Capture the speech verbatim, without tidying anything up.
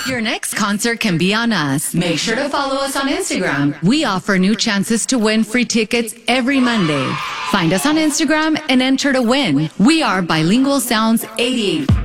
Your next concert can be on us. Make sure to follow us on Instagram. We offer new chances to win free tickets every Monday. Find us on Instagram and enter to win. We are Bilingual Sounds eighty-eight.